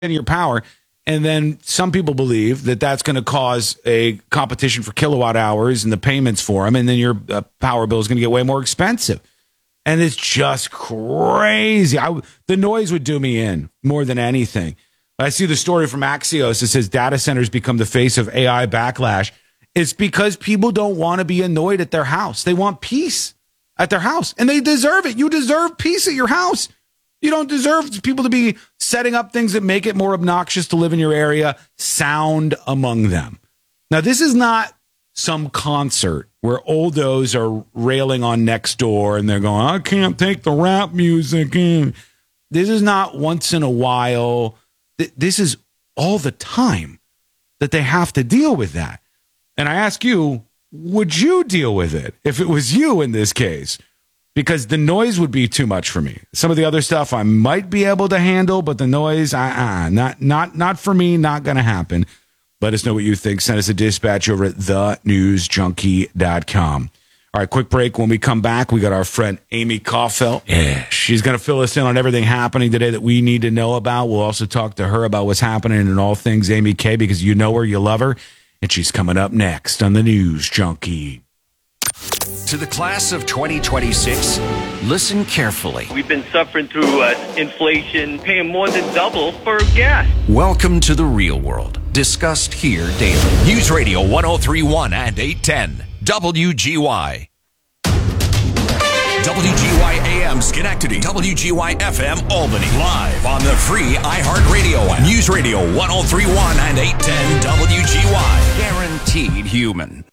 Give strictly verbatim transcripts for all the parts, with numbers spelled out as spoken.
in your power. And then some people believe that that's going to cause a competition for kilowatt hours and the payments for them. And then your uh, power bill is going to get way more expensive. And it's just crazy. I, the noise would do me in more than anything. I see the story from Axios that says data centers become the face of A I backlash. It's because people don't want to be annoyed at their house. They want peace at their house, and they deserve it. You deserve peace at your house. You don't deserve people to be setting up things that make it more obnoxious to live in your area, sound among them. Now, this is not some concert where oldos are railing on Nextdoor and they're going, I can't take the rap music in. This is not once in a while. This is all the time that they have to deal with that. And I ask you, would you deal with it if it was you in this case? Because the noise would be too much for me. Some of the other stuff I might be able to handle, but the noise, uh-uh, not not not for me, not going to happen. Let us know what you think. Send us a dispatch over at the news junkie dot com. All right, quick break. When we come back, we got our friend Amy Kaufeld. Yeah. She's going to fill us in on everything happening today that we need to know about. We'll also talk to her about what's happening in all things Amy K, because you know her, you love her, and she's coming up next on the News Junkie. To the class of twenty twenty-six, listen carefully. We've been suffering through uh, inflation, paying more than double for gas. Welcome to the real world, discussed here daily. News Radio one oh three point one and eight ten, W G Y. W G Y A M Schenectady, W G Y F M Albany, live on the free iHeartRadio app. News Radio one oh three point one and eight ten W G Y. Guaranteed human.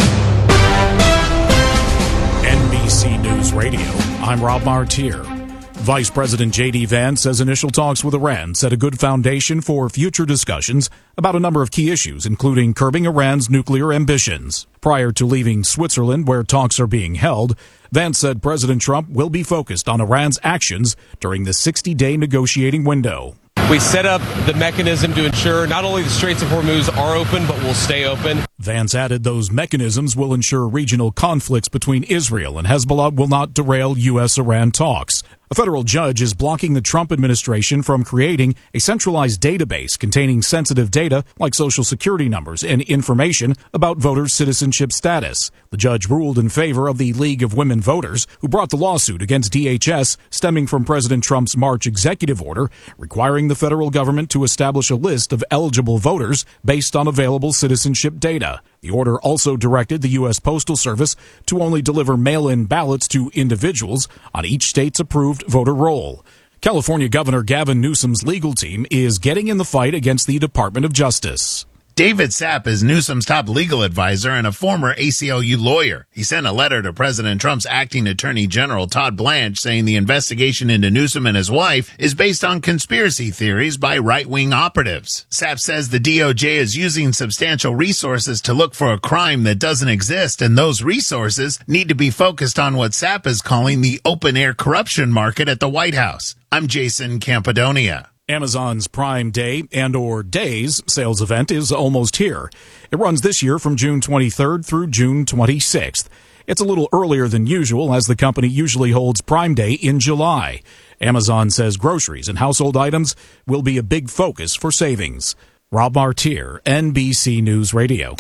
N B C News Radio, I'm Rob Martier. Vice President J D. Vance says initial talks with Iran set a good foundation for future discussions about a number of key issues, including curbing Iran's nuclear ambitions. Prior to leaving Switzerland, where talks are being held, Vance said President Trump will be focused on Iran's actions during the sixty-day negotiating window. We set up the mechanism to ensure not only the Straits of Hormuz are open, but will stay open. Vance added those mechanisms will ensure regional conflicts between Israel and Hezbollah will not derail U S Iran talks. A federal judge is blocking the Trump administration from creating a centralized database containing sensitive data like Social Security numbers and information about voters' citizenship status. The judge ruled in favor of the League of Women Voters, who brought the lawsuit against D H S stemming from President Trump's March executive order requiring the federal government to establish a list of eligible voters based on available citizenship data. The order also directed the U S Postal Service to only deliver mail-in ballots to individuals on each state's approved voter roll. California Governor Gavin Newsom's legal team is getting in the fight against the Department of Justice. David Sapp is Newsom's top legal advisor and a former A C L U lawyer. He sent a letter to President Trump's acting attorney general, Todd Blanche, saying the investigation into Newsom and his wife is based on conspiracy theories by right-wing operatives. Sapp says the D O J is using substantial resources to look for a crime that doesn't exist, and those resources need to be focused on what Sapp is calling the open-air corruption market at the White House. I'm Jason Campodonia. Amazon's Prime Day and or Days sales event is almost here. It runs this year from June twenty-third through June twenty-sixth. It's a little earlier than usual, as the company usually holds Prime Day in July. Amazon says groceries and household items will be a big focus for savings. Rob Martier, N B C News Radio.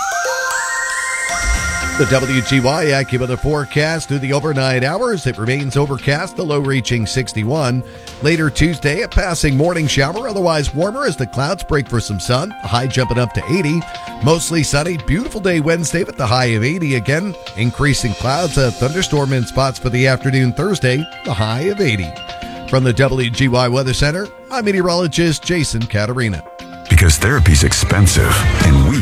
The W G Y AccuWeather forecast through the overnight hours. It remains overcast, the low reaching sixty-one. Later Tuesday, a passing morning shower, otherwise warmer as the clouds break for some sun. A high jumping up to eighty. Mostly sunny, beautiful day Wednesday with the high of eighty again. Increasing clouds, a thunderstorm in spots for the afternoon Thursday, the high of eighty. From the W G Y Weather Center, I'm meteorologist Jason Caterina. Because therapy's expensive and we